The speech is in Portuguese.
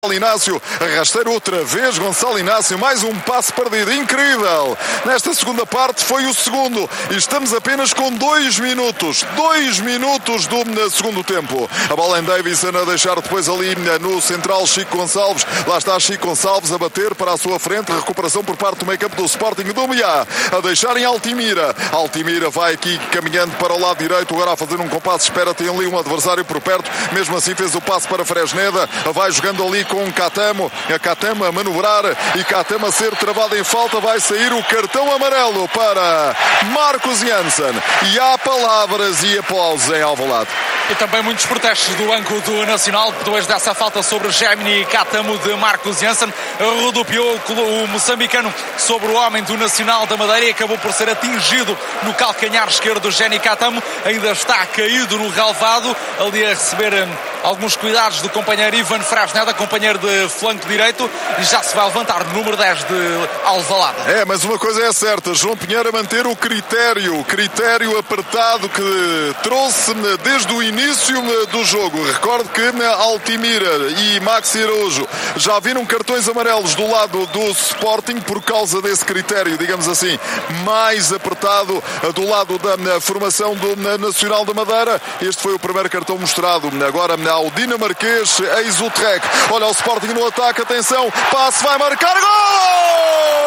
Inácio, rasteiro outra vez, Gonçalo Inácio, mais um passe perdido, incrível. Nesta segunda parte foi o segundo e estamos apenas com 2 minutos do segundo tempo. A bola em Davison a deixar depois ali no central Chico Gonçalves, lá está Chico Gonçalves a bater para a sua frente, recuperação por parte do meio-campo do Sporting do Miá, a deixar em Altimira vai aqui caminhando para o lado direito, agora a fazer um compasso de espera, tem ali um adversário por perto, mesmo assim fez o passe para Fresneda, vai jogando ali com Catamo, a Catamo a manobrar e Catamo a ser travado em falta, vai sair o cartão amarelo para Marcos Jansen e há palavras e aplausos em Alvalade. E também muitos protestos do banco do Nacional depois dessa falta sobre Gemini Catamo de Marcos Jansen. Rodopiou o moçambicano sobre o homem do Nacional da Madeira e acabou por ser atingido no calcanhar esquerdo do Gemini Catamo. Ainda está caído no relvado, ali a receber alguns cuidados do companheiro Ivan Fresneda, companheiro de flanco direito, e já se vai levantar no número 10 de Alvalade. Mas uma coisa é certa, João Pinheiro a manter o critério apertado que trouxe desde o início do jogo. Recordo que Altimira e Maxi Araújo já viram cartões amarelos do lado do Sporting por causa desse critério, digamos assim, mais apertado do lado da formação do Nacional da Madeira. Este foi o primeiro cartão mostrado agora ao dinamarquês ex-Utrecht. Olha o Sporting no ataque, atenção, passe, vai marcar, gol!